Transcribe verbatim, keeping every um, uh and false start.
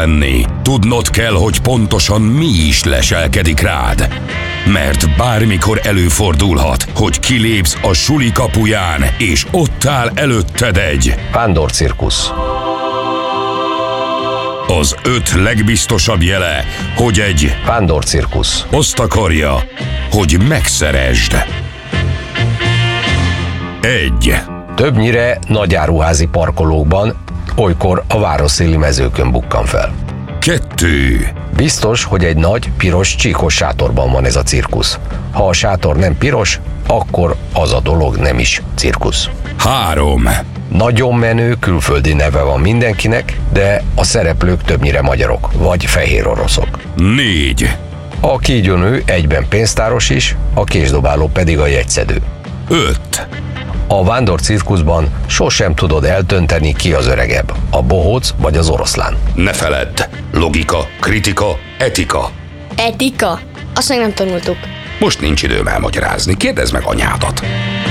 lenni, tudnod kell, hogy pontosan mi is leselkedik rád. Mert bármikor előfordulhat, hogy kilépsz a suli kapuján, és ott áll előtted egy vándorcirkusz. Az öt legbiztosabb jele, hogy egy vándorcirkusz azt akarja, hogy megszeresd. Egy. Többnyire nagyáruházi parkolókban, olykor a városszéli mezőkön bukkan fel. Kettő. Biztos, hogy egy nagy, piros, csíkos sátorban van ez a cirkusz. Ha a sátor nem piros, akkor az a dolog nem is cirkusz. Három. Nagyon menő külföldi neve van mindenkinek, de a szereplők többnyire magyarok, vagy fehér oroszok. Négy. A kígyónő egyben pénztáros is, a késdobáló pedig a jegyszedő. Öt. A vándorcirkuszban sosem tudod eltönteni, ki az öregebb, a bohóc vagy az oroszlán. Ne feledd, logika, kritika, etika. Etika? Azt még nem tanultuk. Most nincs időm elmagyarázni, kérdezd meg anyádat.